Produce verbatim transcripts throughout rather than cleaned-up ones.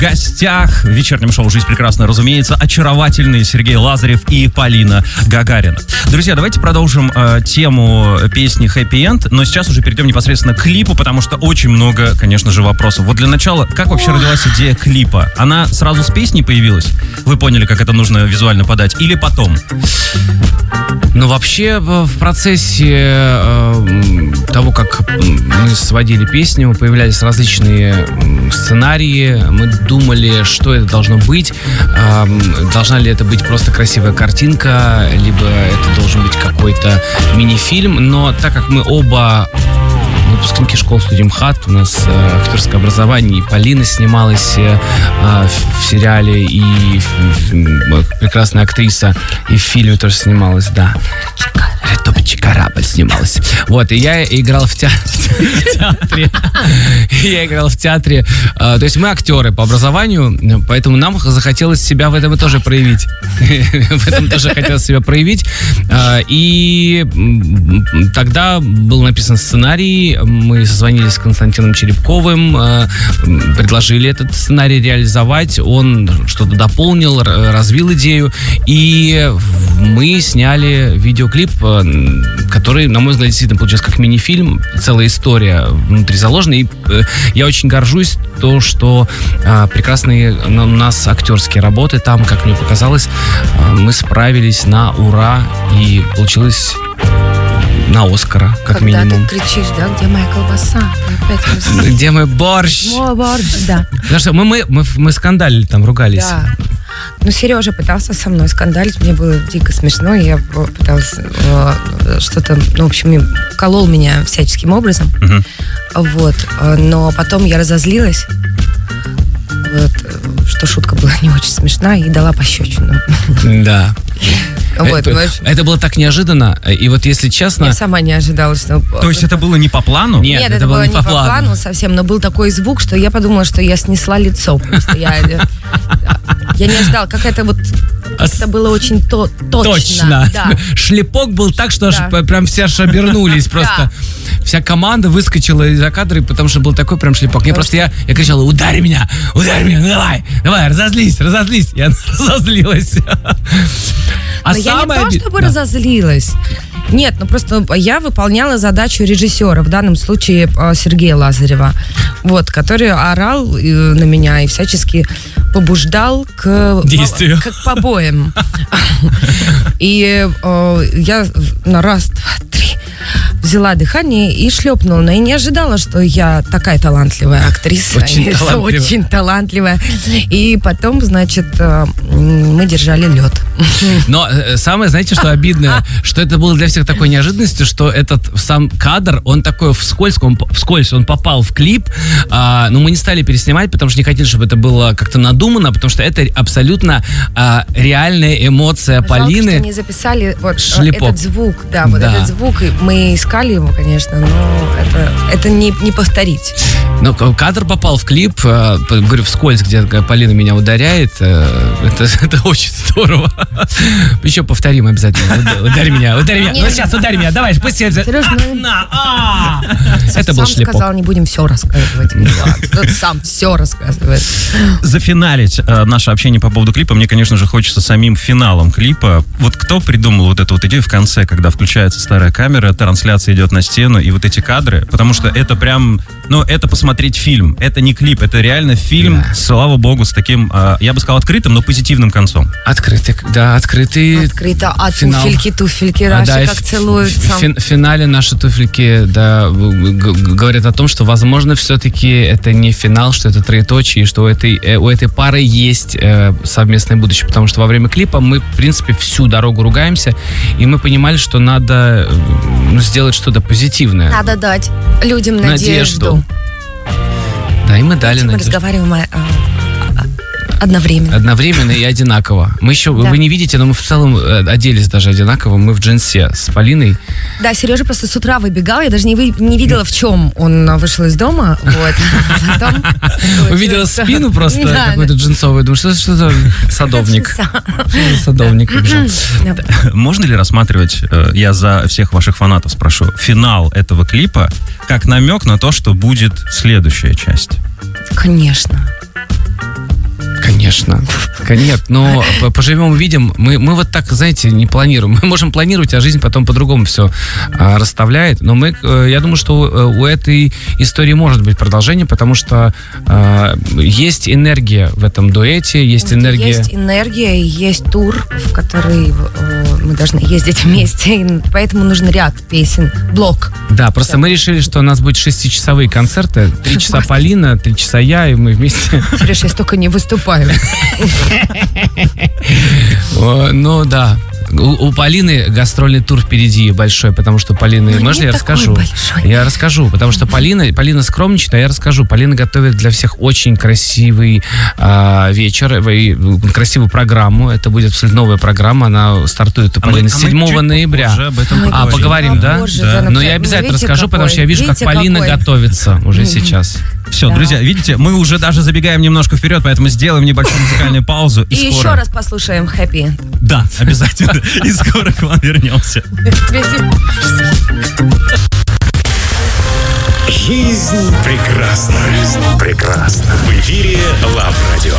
В гостях в вечернем шоу «Жизнь прекрасна», разумеется, очаровательные Сергей Лазарев и Полина Гагарина. Друзья, давайте продолжим э, тему песни «Happy End», но сейчас уже перейдем непосредственно к клипу, потому что очень много, конечно же, вопросов. Вот для начала, как вообще родилась идея клипа? Она сразу с песней появилась? Вы поняли, как это нужно визуально подать? Или потом? Ну, вообще, в процессе э, того, как мы сводили песню, появлялись различные сценарии. Мы думали, что это должно быть. Э, должна ли это быть просто красивая картинка, либо это должен быть какой-то мини-фильм. Но так как мы оба выпускники школы студии МХАТ, у нас э, актерское образование, и Полина снималась э, в, в сериале, и в, в, прекрасная актриса, и в фильме тоже снималась, да. Топчий корабль снималась. Вот, и я играл в театре. Я играл в театре. То есть мы актеры по образованию, поэтому нам захотелось себя в этом тоже проявить. В этом тоже хотелось себя проявить. И тогда был написан сценарий, мы созвонились с Константином Черепковым, предложили этот сценарий реализовать, он что-то дополнил, развил идею, и мы сняли видеоклип, который, на мой взгляд, действительно получился как мини-фильм, целая история внутри заложена, и э, я очень горжусь то, что э, прекрасные у нас актерские работы там, как мне показалось, э, мы справились на ура, и получилось на Оскара, как Когда минимум. Когда ты кричишь, да, где моя колбаса? Где мой борщ? Мой борщ, да. Потому что мы, мы, мы, мы скандалили там, ругались. Да. Ну, Сережа пытался со мной скандалить, мне было дико смешно, я пыталась э, что-то, ну, в общем, колол меня всяческим образом, uh-huh. вот, но потом я разозлилась, вот, что шутка была не очень смешна, и дала пощечину. Да. Вот, это, это было так неожиданно, и вот если честно... Я сама не ожидала, что... То есть это было не по плану? Нет, Нет это, это было, было не по плану. плану совсем, но был такой звук, что я подумала, что я снесла лицо просто. Я, я не ожидала, как это вот... Это было очень то, точно. Точно. Да. Шлепок был так, что да. аж прям все аж обернулись просто. Да. Вся команда выскочила из-за кадра, потому что был такой прям шлепок. Мне просто я, я кричала: ударь меня, ударь меня, ну давай, давай, разозлись, разозлись. Я разозлилась. А я не то, чтобы да. разозлилась. Нет, ну просто я выполняла задачу режиссера, в данном случае Сергея Лазарева, вот, который орал на меня и всячески побуждал к действию, к побоям. И я на раз, два, три взяла дыхание и шлепнула. Но я не ожидала, что я такая талантливая актриса. Очень талантливая. Очень талантливая. И потом, значит, мы держали лед. Но самое, знаете, что обидное, что это было для всех такой неожиданностью, что этот сам кадр, он такой вскользь, он, вскользь, он попал в клип, а, но мы не стали переснимать, потому что не хотели, чтобы это было как-то надумано, потому что это абсолютно а, реальная эмоция Жалко, Полины. Что не записали вот шлепок. Этот звук, да, вот да. этот звук, мы искали его, конечно, но это, это не, не повторить. Но кадр попал в клип, э, говорю, вскользь, где Полина меня ударяет, э, это, это очень здорово. Еще повторим обязательно. Ударь меня, ударь меня. Ну сейчас ударь меня, давай, пусть я... Сереж, ну... Это был шлепок. Сам сказал, не будем все рассказывать. Сам все рассказывает. Зафиналить э, наше общение по поводу клипа мне, конечно же, хочется самим финалом клипа. Вот кто придумал вот эту вот идею в конце, когда включается старая камера, трансляция идет на стену, и вот эти кадры, потому что это прям, ну, это посмотреть фильм, это не клип, это реально фильм, да. Слава богу, с таким, э, я бы сказал, открытым, но позитивным концом. Открытый, да, открытый Открыто, а финал. туфельки, туфельки, а, Раши да, как целуются. В финале наши туфельки, да, говорят о том, что, возможно, все-таки это не финал, что это троеточие, и что у этой, у этой пары есть э, совместное будущее, потому что во время клипа мы, в принципе, всю дорогу ругаемся, и мы понимали, что надо ну, сделать что-то позитивное. Надо дать людям надежду. надежду. Да, и мы дали мы надежду. Мы разговариваем о, о, одновременно. Одновременно и одинаково. Мы еще, да. Вы не видите, но мы в целом оделись даже одинаково. Мы в джинсе с Полиной. Да, Сережа просто с утра выбегал. Я даже не, вы, не видела, в чем он вышел из дома. Вот. Потом... Увидела спину просто какой-то джинсовый. Думаю, что что за садовник? Садовник побежал. Можно ли рассматривать, я за всех ваших фанатов спрошу, финал этого клипа как намек на то, что будет следующая часть? Конечно. Конечно. Нет, но поживем, увидим. Мы, мы вот так, знаете, не планируем. Мы можем планировать, а жизнь потом по-другому все а, расставляет. Но мы, я думаю, что у этой истории может быть продолжение, потому что а, есть энергия в этом дуэте, есть энергия... Есть энергия, есть тур, в который мы должны ездить вместе, и поэтому нужен ряд песен, блок. Да, просто мы решили, что у нас будет шестичасовые концерты. Три часа Полина, три часа я, и мы вместе... Сереж, я столько не выступаю. Ну да. У, у Полины гастрольный тур впереди большой, потому что Полина... Ну, можно я расскажу? Большой. Я расскажу, потому что Полина, Полина скромничает, а я расскажу. Полина готовит для всех очень красивый а, вечер, и, красивую программу. Это будет абсолютно новая программа. Она стартует у а Полины мы, седьмого ноября. Об этом а, поговорим, да? Боже, да. да. Но я обязательно Видите, расскажу, какой? потому что я вижу, Видите, как Полина какой? готовится уже mm-hmm. сейчас. Все, да. Друзья, видите, мы уже даже забегаем немножко вперед, поэтому сделаем небольшую музыкальную паузу. И, и скоро... еще раз послушаем Happy End. Да, обязательно. И скоро к вам вернемся. Жизнь прекрасна. Жизнь прекрасна. В эфире Лав Радио.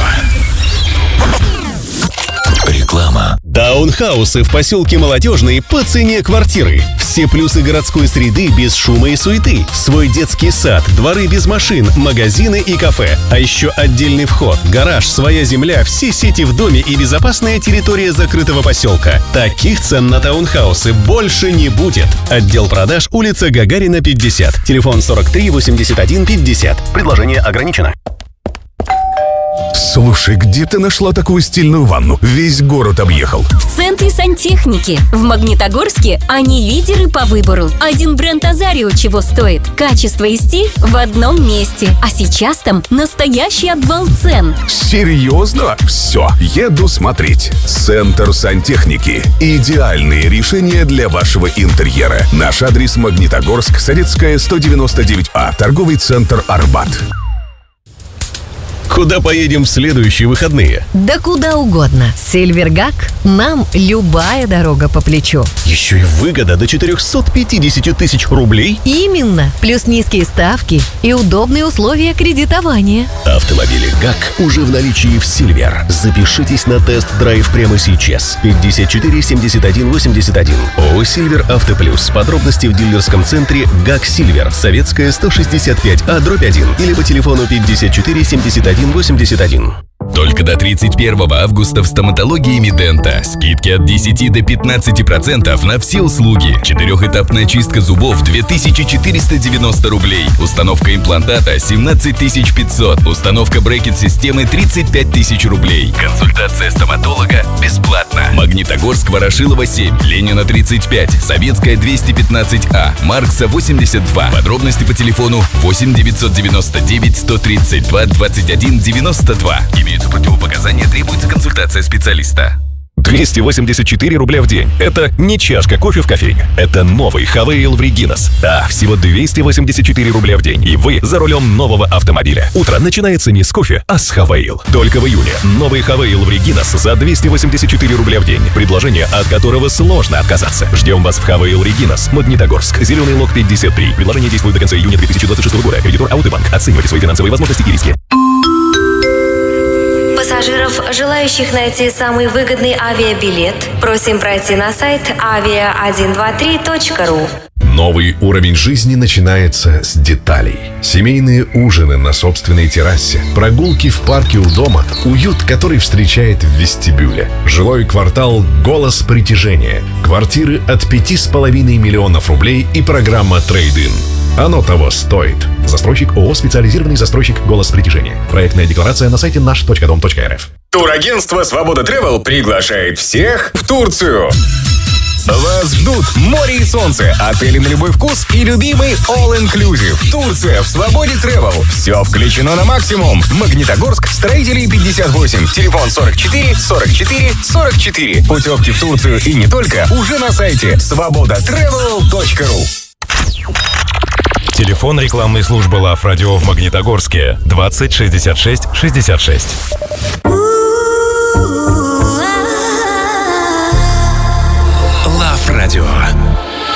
Реклама. Таунхаусы в поселке Молодежный по цене квартиры. Все плюсы городской среды без шума и суеты. Свой детский сад, дворы без машин, магазины и кафе. А еще отдельный вход, гараж, своя земля, все сети в доме и безопасная территория закрытого поселка. Таких цен на таунхаусы больше не будет. Отдел продаж, улица Гагарина, пятьдесят. Телефон сорок три восемьдесят один пятьдесят. Предложение ограничено. Слушай, где ты нашла такую стильную ванну? Весь город объехал. В центре сантехники. В Магнитогорске они лидеры по выбору. Один бренд Азарио чего стоит. Качество и стиль в одном месте. А сейчас там настоящий обвал цен. Серьезно? Все, еду смотреть. Центр сантехники. Идеальные решения для вашего интерьера. Наш адрес: Магнитогорск, Советская, сто девяносто девять А. Торговый центр Арбат. Куда поедем в следующие выходные? Да куда угодно. Сильвергак нам любая дорога по плечу. Еще и выгода до четыреста пятьдесят тысяч рублей? Именно. Плюс низкие ставки и удобные условия кредитования. Автомобили ГАК уже в наличии в Сильвер. Запишитесь на тест-драйв прямо сейчас. пятьдесят четыре семьдесят один восемьдесят один. ООО «Сильвер Авто Плюс». Подробности в дилерском центре ГАК Сильвер. Советская, сто шестьдесят пять А, дробь один. Или по телефону пятьдесят четыре семьдесят один восемьдесят один. Только до тридцать первого августа в стоматологии Медента. Скидки от десяти до пятнадцати процентов на все услуги. Четырехэтапная чистка зубов две тысячи четыреста девяносто рублей. Установка имплантата семнадцать тысяч пятьсот. Установка брекет-системы тридцать пять тысяч рублей. Консультация стоматолога бесплатна. Магнитогорск, Ворошилова семь, Ленина тридцать пять, Советская двести пятнадцать А, Маркса восемьдесят два. Подробности по телефону восемь девятьсот девяносто девять сто тридцать два двадцать один девяносто два. Имеются противопоказания, требуется консультация специалиста. двести восемьдесят четыре рубля в день. Это не чашка кофе в кофейне. Это новый Хавейл в Регинас. Да, всего двести восемьдесят четыре рубля в день. И вы за рулем нового автомобиля. Утро начинается не с кофе, а с Хавейл. Только в июне. Новый Хавейл в Регинас за двести восемьдесят четыре рубля в день. Предложение, от которого сложно отказаться. Ждем вас в Хавейл Регинас, Магнитогорск. Зеленый лог пятьдесят три. Предложение действует до конца июня две тысячи двадцать шестого года. Кредитор Аутыбанк. Оценивайте свои финансовые возможности и риски. Пассажиров, желающих найти самый выгодный авиабилет, просим пройти на сайт авиа один два три точка ру. Новый уровень жизни начинается с деталей. Семейные ужины на собственной террасе, прогулки в парке у дома, уют, который встречает в вестибюле. Жилой квартал «Голос притяжения». Квартиры от пяти с половиной миллионов рублей и программа «Трейд-ин». Оно того стоит. Застройщик ООО «Специализированный застройщик «Голос притяжения». Проектная декларация на сайте наш точка дом точка эр эф. Турагентство «Свобода Тревел» приглашает всех в Турцию. Вас ждут море и солнце, отели на любой вкус и любимый all-inclusive. Турция в «Свободе Тревел». Все включено на максимум. Магнитогорск, Строителей пятьдесят восемь. Телефон сорок четыре сорок четыре сорок четыре. Путевки в Турцию и не только уже на сайте свобода тревел точка ру. Телефон рекламной службы Лав Радио в Магнитогорске двадцать шестьдесят шесть шестьдесят шесть.